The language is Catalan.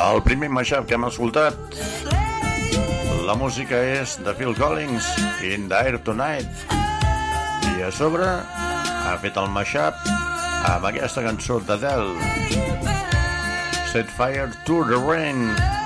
El primer mashup que hem escoltat, la música és de Phil Collins, In the Air Tonight, i a sobre ha fet el mashup amb aquesta cançó d'Adele, Set Fire to the Rain.